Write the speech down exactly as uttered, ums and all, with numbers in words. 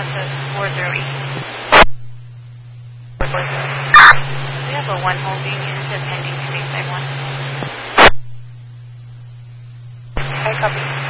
says four zero eight. We have a one holding unit that's pending to make by one. I copy.